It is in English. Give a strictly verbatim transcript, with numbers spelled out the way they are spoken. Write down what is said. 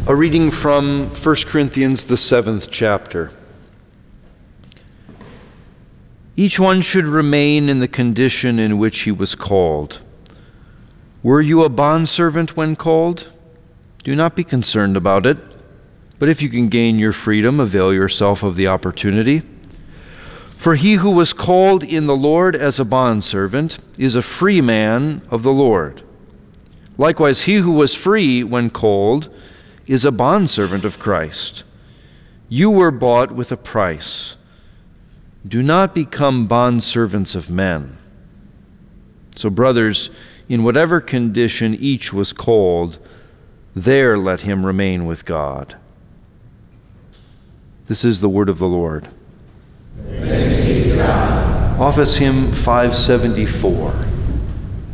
A reading from First Corinthians, the seventh chapter. Each one should remain in the condition in which he was called. Were you a bondservant when called? Do not be concerned about it, but if you can gain your freedom, avail yourself of the opportunity. For he who was called in the Lord as a bondservant is a free man of the Lord. Likewise, he who was free when called is a bondservant of Christ. You were bought with a price. Do not become bondservants of men. So, brothers, in whatever condition each was called, there let him remain with God. This is the word of the Lord. Thanks be to God. Office Hymn five seventy-four.